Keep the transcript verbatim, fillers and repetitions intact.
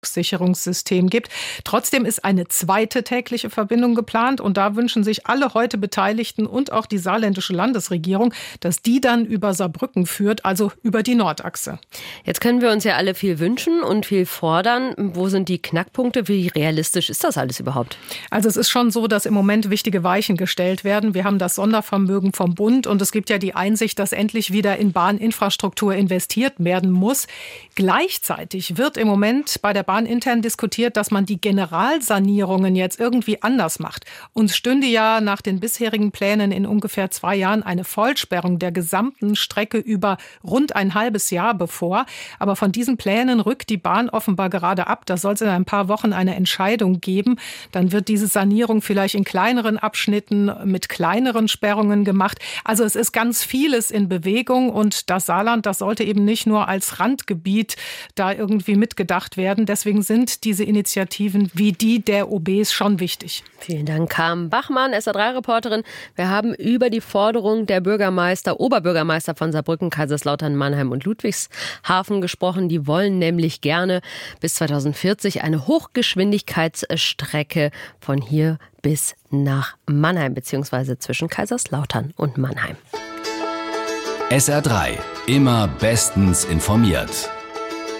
Sicherungssystem gibt. Trotzdem ist eine zweite tägliche Verbindung geplant und da wünschen sich alle heute Beteiligten und auch die saarländische Landesregierung, dass die dann über Saarbrücken führt, also über die Nordachse. Jetzt können wir uns ja alle viel wünschen und viel fordern. Wo sind die Knackpunkte? Wie realistisch ist das alles überhaupt? Also es ist schon so, dass im Moment wichtige Weichen gestellt werden. Wir haben das Sondervermögen vom Bund und es gibt ja die Einsicht, dass endlich wieder in Bahninfrastruktur investiert werden muss. Gleichzeitig wird im Moment bei der Bahn intern diskutiert, dass man die Generalsanierungen jetzt irgendwie anders macht. Uns stünde ja nach den bisherigen Plänen in ungefähr zwei Jahren eine Vollsperrung der gesamten Strecke über rund ein halbes Jahr bevor. Aber von diesen Plänen rückt die Bahn offenbar gerade ab. Da soll es in ein paar Wochen eine Entscheidung geben. Dann wird diese Sanierung vielleicht in kleineren Abschnitten mit kleineren Sperrungen gemacht. Also es ist ganz vieles in Bewegung und das Saarland, das sollte eben nicht nur als Randgebiet da irgendwie mitgedacht werden. Deswegen sind diese Initiativen wie die der O Bs schon wichtig. Vielen Dank, Carmen Bachmann, S R drei Reporterin. Wir haben über die Forderung der Bürgermeister, Oberbürgermeister von Saarbrücken, Kaiserslautern, Mannheim und Ludwigshafen gesprochen. Die wollen nämlich gerne bis zweitausendvierzig eine Hochgeschwindigkeitsstrecke von hier bis nach Mannheim, beziehungsweise zwischen Kaiserslautern und Mannheim. S R drei, immer bestens informiert.